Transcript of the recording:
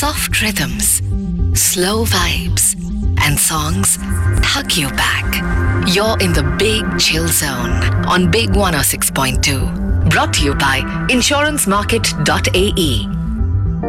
soft rhythms, slow vibes, and songs hug you back. You're in the Big Chill Zone on Big 106.2. Brought to you by InsuranceMarket.ae.